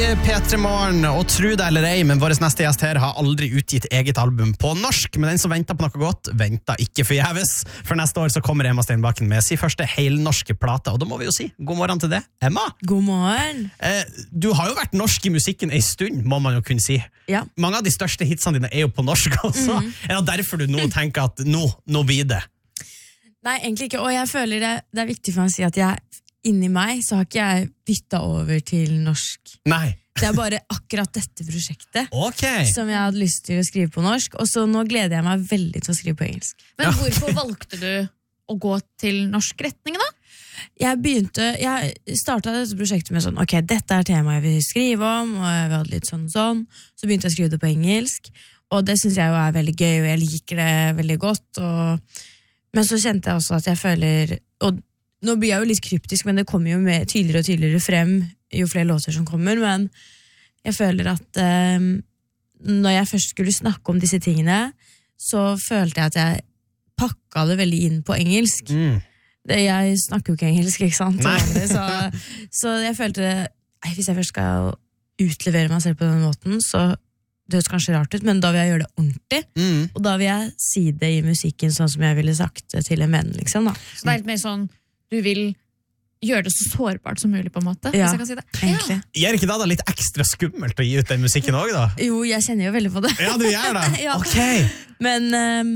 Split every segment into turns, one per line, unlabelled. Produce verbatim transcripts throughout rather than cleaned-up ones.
P tre Morgen, og tro det eller ei, men vår neste gjest her har aldri utgitt eget album på norsk, men den som venter på noe godt, venter ikke forgjeves. For neste år så kommer Emma Steinbakken med sin første helnorske plate, og da må vi jo si god morgen til det, Emma.
God morgen.
Eh, du har jo vært norsk i musikken en stund, må man jo kunne si.
Ja.
Mange av de største hitsene dine er jo på norsk også. Mm. Er det derfor du nå tenker at nå, nå blir det?
Nei, egentlig ikke, og jeg føler det, det er viktig for meg å si at jeg inni meg så har ikke jeg byttet over til norsk.
Nei.
Det er bare akkurat dette prosjektet
okay.
som jeg hadde lyst til å skrive på norsk, og så nå gleder jeg meg veldig til å skrive på engelsk.
Men hvorfor valgte du å gå til norsk retning da?
Jeg begynte, jeg startet dette prosjektet med sånn, ok, dette er temaet jeg vil skrive om, og jeg vil ha litt sånn sånn. Så begynte jeg å skrive det på engelsk, og det synes jeg jo er veldig gøy, og jeg liker det veldig godt. Og... Men så kjente jeg også at jeg føler, og nå blir jeg jo litt kryptisk, men det kommer jo mer, tydeligere og tydeligere frem jo flere låter som kommer, men jeg føler at eh, når jeg først skulle snakke om disse tingene, så følte jeg at jeg pakket det veldig inn på engelsk. Mm. Det, jeg snakker jo ikke engelsk, ikke sant? Så, så jeg følte, nei, hvis jeg først skal utlevere meg selv på den måten, så det høres kanskje rart ut, men da vil jeg gjøre det ordentlig, mm. og da vil jeg si det i musikken sånn som jeg ville sagt til en venn, liksom da.
Så det er litt mer sånn, du vil gjøre det så sårbart som mulig på en måte,
ja,
hvis jeg kan si det.
Egentlig.
Ja.
Gjør ikke det da litt ekstra skummelt å gi ut den musikken også da?
Jo, jeg kjenner jo veldig på det.
Ja, du gjør det?
Ja.
Ok.
Men, um,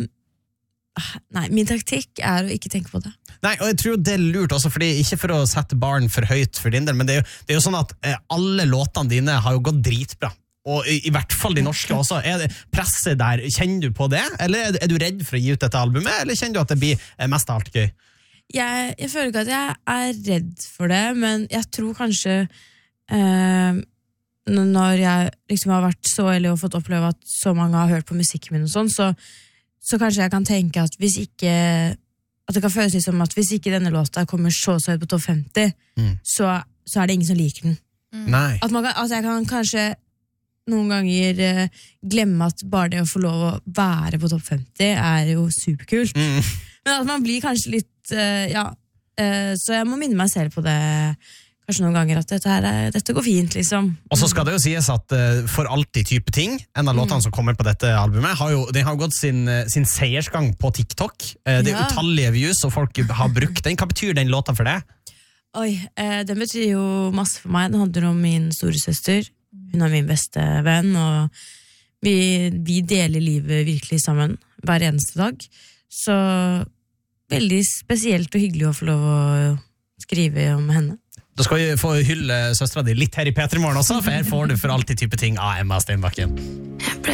nei, min taktikk er å ikke tenke på det.
Nei, og jeg tror det er lurt også, fordi ikke for å sette barn for høyt for din del, men det er jo, det er jo sånn at eh, alle låtene dine har jo gått dritbra. Og i, i hvert fall de norske også. Er det presset der, kjenner du på det? Eller er, er du redd for å gi ut dette albumet? Eller kjenner du at det blir mest av alt gøy?
Jeg, jeg føler ikke at jeg er redd for det, men jeg tror kanskje eh, når jeg liksom har vært så heldig og fått oppleve at så mange har hørt på musikken min og sånn, så, så kanskje jeg kan tenke at hvis ikke at det kan føles litt som at hvis ikke denne låta kommer så så høyt på topp femti, mm. så, så er det ingen som liker den.
Mm. Nei.
At man kan, altså jeg kan kanskje noen ganger eh, glemme at bare det å få lov å være på topp femti er jo superkult. Mm. Men at man blir kanskje litt, eh, ja, eh, så jeg må minne meg selv på det kanskje noen ganger, at dette, her er, dette går fint, liksom.
Og så skal det jo sies at uh, For alltid type ting, en av låtene mm. som kommer på dette albumet, har jo, den har gått sin, sin seiersgang på TikTok. Uh, det er ja. utallige views, og folk har brukt den. Hva betyr den låta for deg?
Oi, eh, den betyr jo masse for meg. Den handler om min storesøster. Hun er min beste venn, og vi, vi deler livet virkelig sammen hver eneste dag. Så veldig spesielt og hyggelig å få lov å skrive om henne.
Da skal vi få hylle søstera di litt her i P tre Morgen også, for her får du for alltid type ting av Emma Steinbakken.